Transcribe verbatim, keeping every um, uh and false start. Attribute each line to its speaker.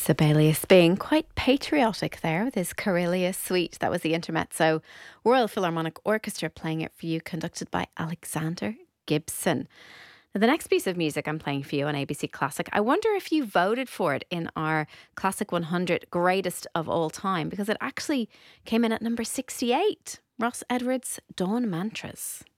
Speaker 1: Sibelius being quite patriotic there with his Karelia suite. That was the intermezzo. Royal Philharmonic Orchestra playing it for you, conducted by Alexander Gibson. Now, the next piece of music I'm playing for you on A B C Classic, I wonder if you voted for it in our Classic one hundred Greatest of All Time, because it actually came in at number sixty-eight. Ross Edwards' Dawn Mantras.